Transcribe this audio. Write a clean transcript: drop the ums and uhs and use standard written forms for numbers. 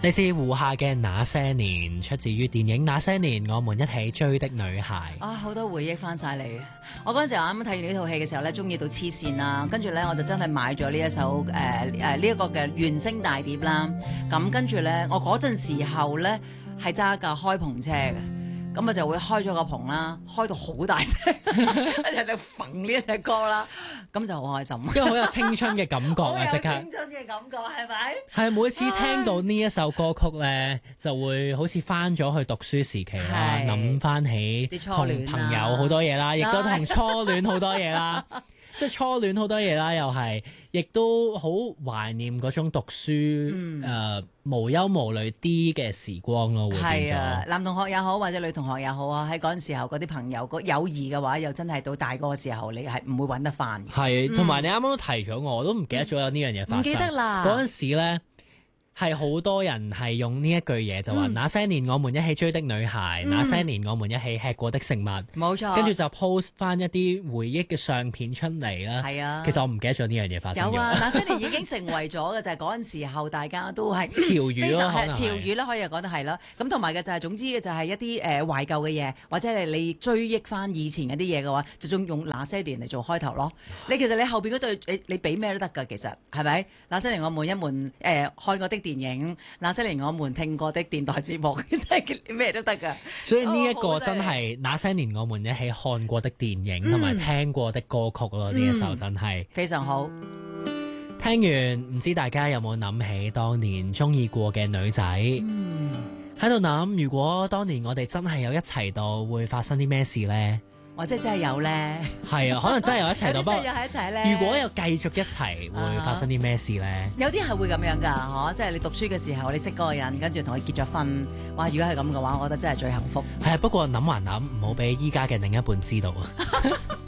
嚟自胡夏嘅那些年，出自於電影《那些年，我們一起追的女孩》。 啊，好多回憶翻晒嚟。我嗰陣時候啱啱睇完呢套戲嘅時候咧，中意到黐線啦，跟住咧我就真係買咗呢一首呢一個嘅原聲大碟啦。咁跟住咧，我嗰陣時候咧係揸架開篷車嘅。咁我就會開咗個棚啦，開到好大聲，人哋揈呢一隻歌啦，咁就好開心。 因為好有青春嘅感覺啊！即刻青春嘅感覺係咪？ 係每次聽到呢一首歌曲咧，就會好似翻咗去讀書時期啦，諗翻起同朋友好多嘢啦，亦都同初戀好多嘢啦。即係初戀好多嘢啦，又係，亦都好懷念嗰種讀書無憂無慮啲嘅時光咯，會變咗。 男同學也好，或者女同學也好啊，喺嗰陣時候嗰啲朋友個友誼嘅話，又真係到大個嘅時候，你係唔會揾得翻。 係，同埋你啱啱都提咗我都唔記得咗有呢樣嘢發生。唔記得啦。嗰陣時咧。係好多人係用呢一句嘢就話，那些年我們一起追的女孩，那些年我們一起吃過的食物， 冇錯。 跟住就 post 翻一啲回憶嘅相片出嚟啦。係啊，其實我唔記得咗呢樣嘢發生咗。 有啊，那些年已經成為咗嘅就係嗰陣時候大家都係潮語咯， 潮語啦，可以講得係啦。咁同埋嘅就係總之嘅就係一啲懷舊嘅嘢，或者係你追憶翻以前嗰啲嘢嘅話，就仲用那些年嚟做開頭咯。其實你後邊嗰對你俾咩都得㗎，其實係咪？那些年我們一門看過的電影，那些年我們聽過的電台節目，真係咩都得㗎。 所以呢一個真係那些年我們一起看過的電影同埋聽過的歌曲咯，呢一首真係非常好。 聽完唔知大家有冇諗起當年中意過嘅女仔？喺度諗，如果當年我哋真係有一齊到，會發生啲咩事呢？ 或者真係有咧， 係啊，可能真係有一齊到，不過又喺一齊咧。 如果有繼續一齊，會發生啲咩事咧？ 有啲係會咁樣㗎，嗬！即係你讀書嘅時候，你識嗰個人，跟住同佢結咗婚，哇！如果係咁嘅話，我覺得真係最幸福。 係啊，不過諗還諗，唔好俾依家嘅另一半知道啊。